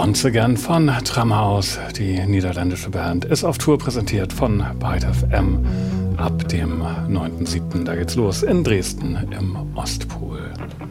Once Again von Tramhaus. Die niederländische Band ist auf Tour, präsentiert von Byte FM ab dem 9.7. Da geht's los in Dresden im Ostpol.